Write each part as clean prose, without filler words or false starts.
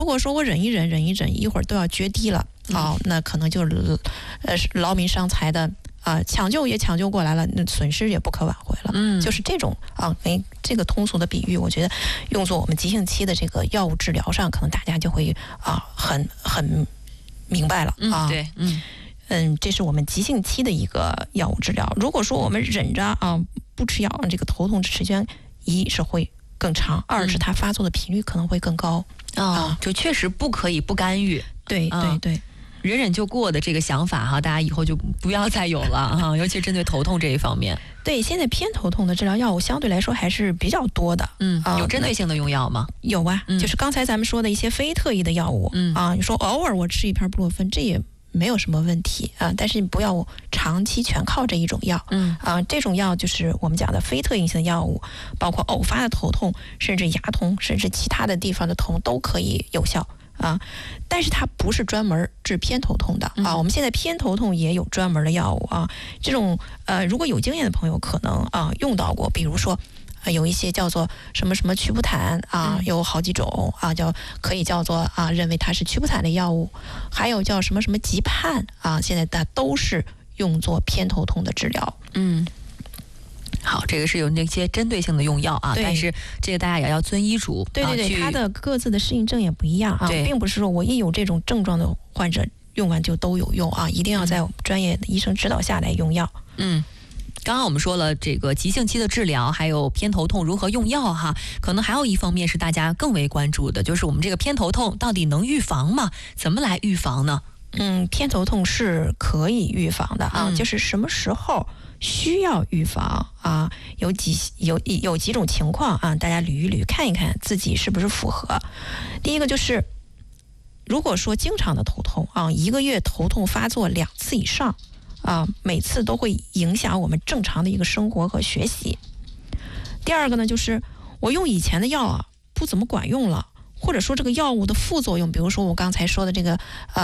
如果说我忍一忍，一会儿都要决堤了那可能就是劳民伤财的抢救也抢救过来了，那损失也不可挽回了。就是这种这个通俗的比喻，我觉得用作我们急性期的这个药物治疗上，可能大家就会很明白了对， 这是我们急性期的一个药物治疗。如果说我们忍着不吃药，这个头痛时间一是会更长，二是它发作的频率可能会更高就确实不可以不干预。 对， 忍忍就过的这个想法大家以后就不要再有了尤其针对头痛这一方面。 对，现在偏头痛的治疗药物相对来说还是比较多的。 有针对性的用药吗？ 有啊，就是刚才咱们说的一些非特异的药物。你说偶尔我吃一片布洛芬，这也没有什么问题但是你不要长期全靠这一种药。这种药就是我们讲的非特异性的药物，包括偶发的头痛，甚至牙痛，甚至其他的地方的痛都可以有效但是它不是专门治偏头痛的我们现在偏头痛也有专门的药物这种如果有经验的朋友可能用到过，比如说有一些叫做什么什么祛布坦有好几种可以叫做认为它是祛布坦的药物，还有叫什么什么吉盼现在它都是用作偏头痛的治疗。 好，这个是有那些针对性的用药但是这个大家也要遵医嘱。 对，它的各自的适应症也不一样并不是说我一有这种症状的患者用完就都有用一定要在专业的医生指导下来用药。 刚刚我们说了这个急性期的治疗，还有偏头痛如何用药可能还有一方面是大家更为关注的，就是我们这个偏头痛到底能预防吗？怎么来预防呢？ 偏头痛是可以预防的就是什么时候需要预防有几种情况大家捋一捋看一看自己是不是符合。第一个就是如果说经常的头痛一个月头痛发作2次以上每次都会影响我们正常的一个生活和学习。第二个呢，就是我用以前的药不怎么管用了，或者说这个药物的副作用，比如说我刚才说的这个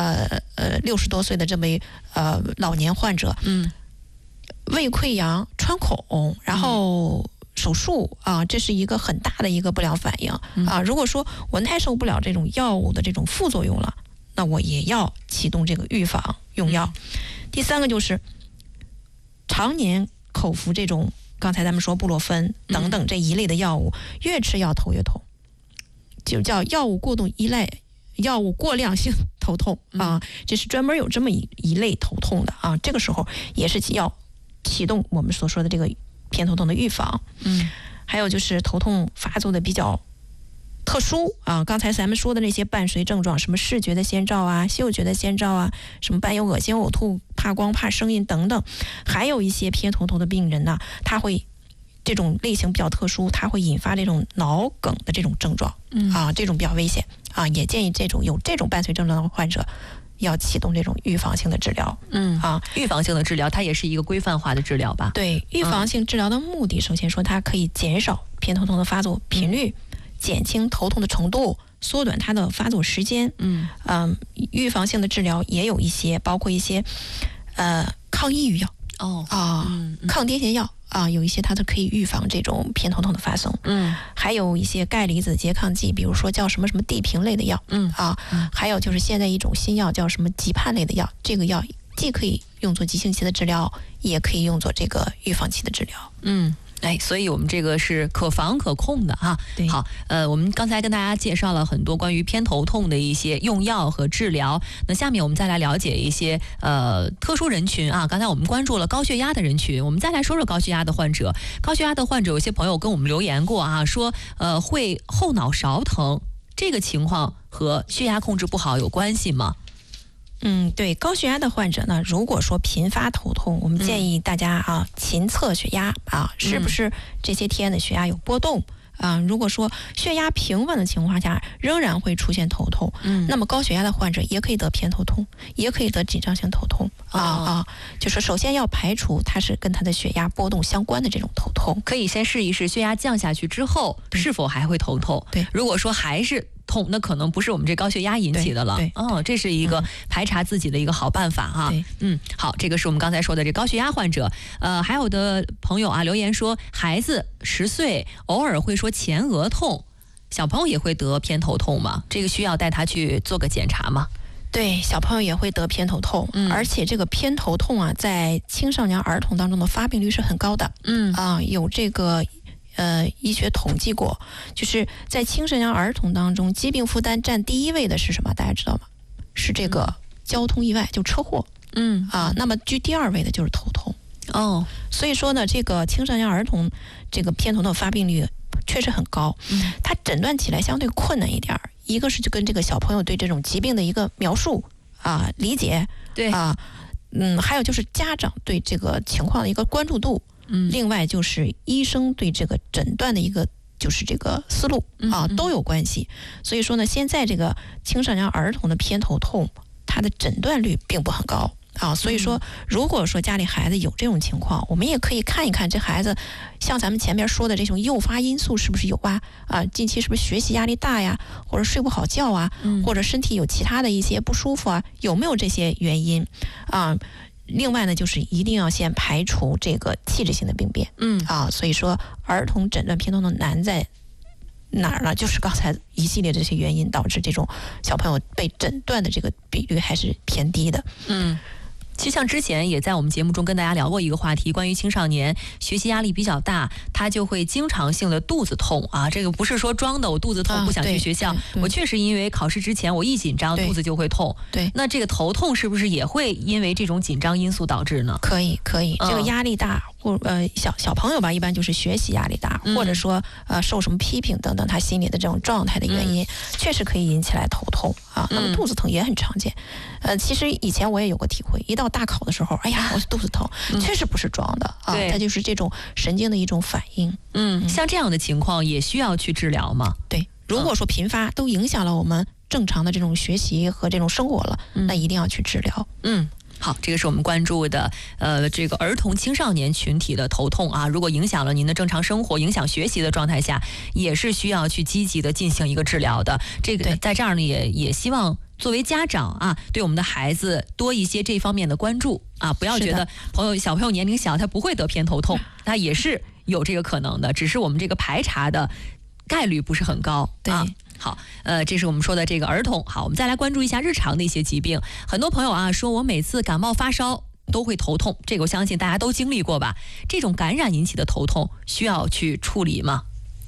60多岁的这位老年患者胃溃疡穿孔，然后手术这是一个很大的一个不良反应如果说我耐受不了这种药物的这种副作用了，那我也要启动这个预防用药。第三个就是常年口服这种刚才咱们说布洛芬等等这一类的药物，越吃药头越痛，就叫药物过度依赖、药物过量性头痛这是专门有这么一类头痛的这个时候也是要启动我们所说的这个偏头痛的预防。还有就是头痛发作的比较特殊刚才咱们说的那些伴随症状，什么视觉的先兆嗅觉的先兆什么伴有恶心、呕吐、怕光、怕声音等等。还有一些偏头痛的病人呢，他会这种类型比较特殊，它会引发这种脑梗的这种症状这种比较危险也建议有这种伴随症状的患者要启动这种预防性的治疗。 预防性的治疗它也是一个规范化的治疗吧？ 对，预防性治疗的目的，首先说它可以减少偏头痛的发作频率，减轻头痛的程度，缩短它的发作时间。预防性的治疗也有一些，包括一些抗抑郁药抗癫痫药有一些它都可以预防这种偏头痛的发生。还有一些钙离子拮抗剂，比如说叫什么什么地平类的药还有就是现在一种新药叫什么吉盼类的药，这个药既可以用作急性期的治疗，也可以用作这个预防期的治疗。 所以我们这个是可防可控的对， 好，我们刚才跟大家介绍了很多关于偏头痛的一些用药和治疗。那下面我们再来了解一些特殊人群刚才我们关注了高血压的人群，我们再来说说高血压的患者。高血压的患者，有些朋友跟我们留言过说会后脑勺疼，这个情况和血压控制不好有关系吗？ 对，高血压的患者呢，如果说频发头痛，我们建议大家勤测血压是不是这些天的血压有波动如果说血压平稳的情况下仍然会出现头痛那么高血压的患者也可以得偏头痛，也可以得紧张性头痛就是首先要排除它是跟他的血压波动相关的这种头痛。 可以先试一试血压降下去之后是否还会头痛。 对， 如果说还是痛，那可能不是我们这高血压引起的了。这是一个排查自己的一个好办法好，这个是我们刚才说的这高血压患者。还有的朋友留言说，孩子10岁偶尔会说前额痛， 小朋友也会得偏头痛吗？这个需要带他去做个检查吗？ 对，小朋友也会得偏头痛，而且这个偏头痛啊，在青少年儿童当中的发病率是很高的。有这个医学统计过，就是在青少年儿童当中，疾病负担占第一位的是什么？大家知道吗？是这个交通意外，就车祸。那么居第2位的就是头痛。所以说呢，这个青少年儿童这个偏头痛发病率确实很高，它诊断起来相对困难一点。一个是就跟这个小朋友对这种疾病的一个描述理解， 对还有就是家长对这个情况的一个关注度，另外就是医生对这个诊断的一个就是这个思路都有关系。所以说呢，现在这个青少年儿童的偏头痛，它的诊断率并不很高。所以说，如果说家里孩子有这种情况，我们也可以看一看这孩子，像咱们前面说的这种诱发因素是不是有近期是不是学习压力大呀，或者睡不好觉或者身体有其他的一些不舒服有没有这些原因另外呢，就是一定要先排除这个器质性的病变。所以说儿童诊断偏头痛难在哪儿呢？就是刚才一系列这些原因导致这种小朋友被诊断的这个比率还是偏低的。 其实像之前也在我们节目中跟大家聊过一个话题，关于青少年学习压力比较大，他就会经常性的肚子痛这个不是说装的我肚子痛不想去学校，我确实因为考试之前我一紧张肚子就会痛。 对， 那这个头痛是不是也会因为这种紧张因素导致呢？ 可以，这个压力大或小朋友吧，一般就是学习压力大，或者说受什么批评等等，他心里的这种状态的原因，确实可以引起来头痛那么肚子疼也很常见。其实以前我也有过体会，一到大考的时候，哎呀，我肚子疼，确实不是装的它就是这种神经的一种反应。 像这样的情况也需要去治疗吗？ 对，如果说频发都影响了我们正常的这种学习和这种生活了，那一定要去治疗。 好，这个是我们关注的这个儿童青少年群体的头痛如果影响了您的正常生活，影响学习的状态下，也是需要去积极的进行一个治疗的。这个在这儿呢，也希望作为家长对我们的孩子多一些这方面的关注不要觉得小朋友年龄小他不会得偏头痛，他也是有这个可能的，只是我们这个排查的概率不是很高。 对。 好，这是我们说的这个儿童。好，我们再来关注一下日常的一些疾病。很多朋友说我每次感冒发烧都会头痛，这个我相信大家都经历过吧？这种感染引起的头痛需要去处理吗？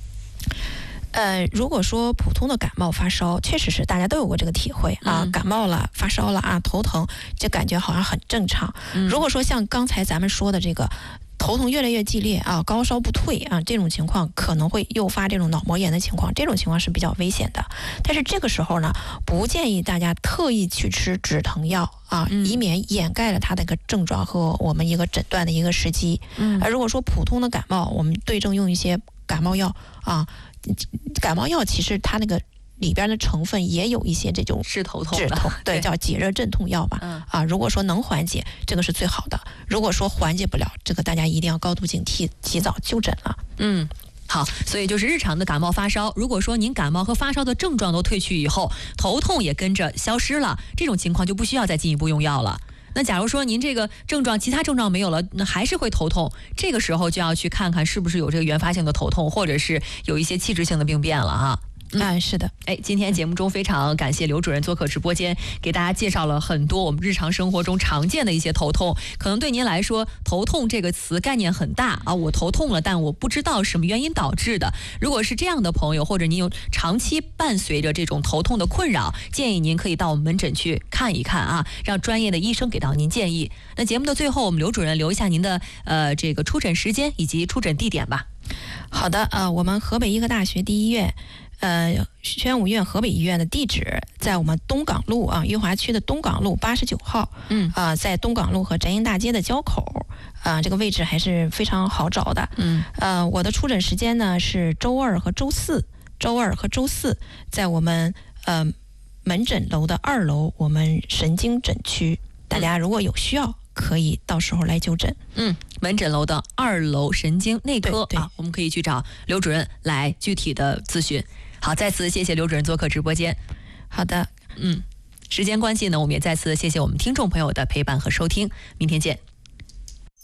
如果说普通的感冒发烧，确实是大家都有过这个体会感冒了发烧了头疼，这感觉好像很正常。如果说像刚才咱们说的这个头痛越来越激烈高烧不退这种情况可能会诱发这种脑膜炎的情况，这种情况是比较危险的。但是这个时候呢，不建议大家特意去吃止疼药以免掩盖了它的一个症状和我们一个诊断的一个时机。如果说普通的感冒，我们对症用一些感冒药感冒药其实它那个里边的成分也有一些这种治头痛的， 对，叫解热镇痛药吧。如果说能缓解，这个是最好的；如果说缓解不了，这个大家一定要高度警惕，及早就诊了。 好，所以就是日常的感冒发烧，如果说您感冒和发烧的症状都退去以后，头痛也跟着消失了，这种情况就不需要再进一步用药了。那假如说您这个症状其他症状没有了，那还是会头痛，这个时候就要去看看是不是有这个原发性的头痛，或者是有一些器质性的病变了是的。 今天节目中非常感谢刘主任做客直播间，给大家介绍了很多我们日常生活中常见的一些头痛。可能对您来说，头痛这个词概念很大我头痛了，但我不知道什么原因导致的。如果是这样的朋友，或者您有长期伴随着这种头痛的困扰，建议您可以到我们门诊去看一看让专业的医生给到您建议。那节目的最后，我们刘主任留一下您的这个出诊时间以及出诊地点吧。 好的，我们河北医科大学第一医院宣武医院河北医院的地址在我们东港路裕华区的东港路89号。在东港路和宅营大街的交口这个位置还是非常好找的。我的出诊时间呢是周二和周四，在我们门诊楼的2楼，我们神经诊区，大家如果有需要可以到时候来就诊。 门诊楼的2楼神经内科我们可以去找刘主任来具体的咨询。好，再次谢谢刘主任做客直播间。 好的， 时间关系呢，我们也再次谢谢我们听众朋友的陪伴和收听，明天见。